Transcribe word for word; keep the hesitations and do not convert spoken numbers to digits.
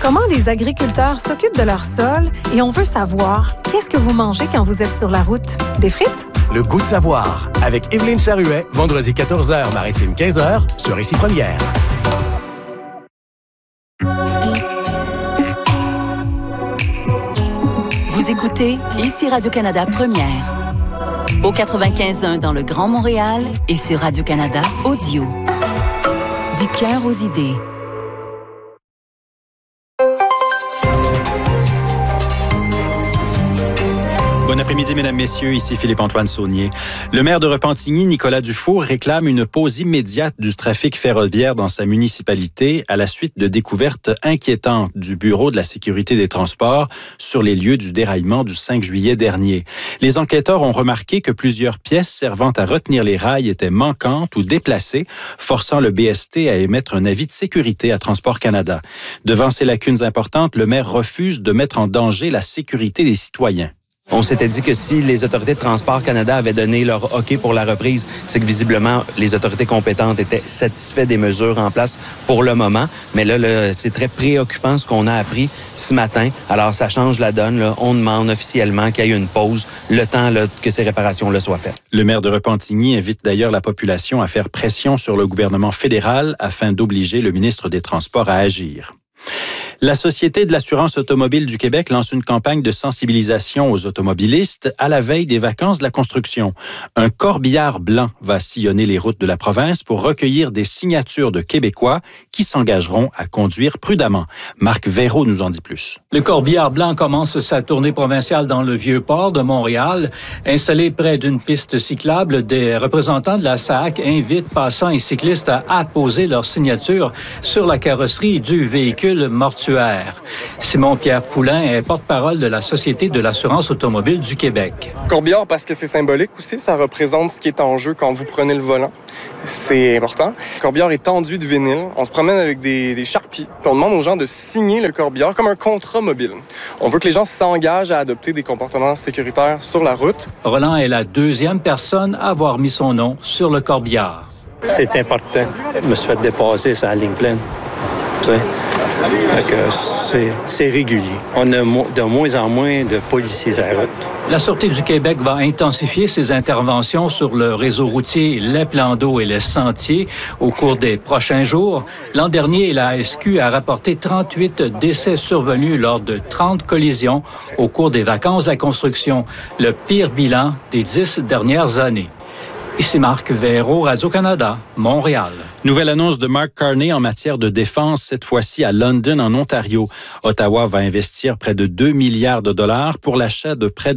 Comment les agriculteurs s'occupent de leur sol et on veut savoir qu'est-ce que vous mangez quand vous êtes sur la route? Des frites? Le goût de savoir avec Évelyne Charuet, vendredi quatorze heures, maritime quinze heures sur Ici Première. Vous écoutez Ici Radio-Canada Première. Au quatre-vingt-quinze point un dans le Grand Montréal et sur Radio-Canada Audio. Du cœur aux idées. Bon après-midi, mesdames, messieurs. Ici Philippe-Antoine Saunier. Le maire de Repentigny, Nicolas Dufour, réclame une pause immédiate du trafic ferroviaire dans sa municipalité à la suite de découvertes inquiétantes du Bureau de la sécurité des transports sur les lieux du déraillement du cinq juillet dernier. Les enquêteurs ont remarqué que plusieurs pièces servant à retenir les rails étaient manquantes ou déplacées, forçant le B S T à émettre un avis de sécurité à Transport Canada. Devant ces lacunes importantes, le maire refuse de mettre en danger la sécurité des citoyens. On s'était dit que si les autorités de Transport Canada avaient donné leur OK pour la reprise, c'est que visiblement, les autorités compétentes étaient satisfaites des mesures en place pour le moment. Mais là, là c'est très préoccupant ce qu'on a appris ce matin. Alors, ça change la donne. Là. On demande officiellement qu'il y ait une pause, le temps là, que ces réparations-là soient faites. Le maire de Repentigny invite d'ailleurs la population à faire pression sur le gouvernement fédéral afin d'obliger le ministre des Transports à agir. La Société de l'assurance automobile du Québec lance une campagne de sensibilisation aux automobilistes à la veille des vacances de la construction. Un corbillard blanc va sillonner les routes de la province pour recueillir des signatures de Québécois qui s'engageront à conduire prudemment. Marc Véraud nous en dit plus. Le corbillard blanc commence sa tournée provinciale dans le Vieux-Port de Montréal. Installé près d'une piste cyclable, des représentants de la S A C invitent passants et cyclistes à apposer leur signature sur la carrosserie du véhicule mortuaire. Simon-Pierre Poulain est porte-parole de la Société de l'assurance automobile du Québec. Corbillard parce que c'est symbolique aussi, ça représente ce qui est en jeu quand vous prenez le volant. C'est important. Le corbillard est tendu de vinyle. On se promène avec des, des charpies. Puis on demande aux gens de signer le corbillard comme un contrat mobile. On veut que les gens s'engagent à adopter des comportements sécuritaires sur la route. Roland est la deuxième personne à avoir mis son nom sur le corbillard. C'est important. Je me suis fait dépasser sur la ligne pleine. Tu sais? C'est, c'est régulier. On a mo- de moins en moins de policiers à la route. La Sûreté du Québec va intensifier ses interventions sur le réseau routier, les plans d'eau et les sentiers au cours des prochains jours. L'an dernier, la S Q a rapporté trente-huit décès survenus lors de trente collisions au cours des vacances de la construction, le pire bilan des dix dernières années. Ici Marc Véraud, Radio-Canada, Montréal. Nouvelle annonce de Mark Carney en matière de défense, cette fois-ci à London, en Ontario. Ottawa va investir près de deux milliards de dollars pour l'achat de près de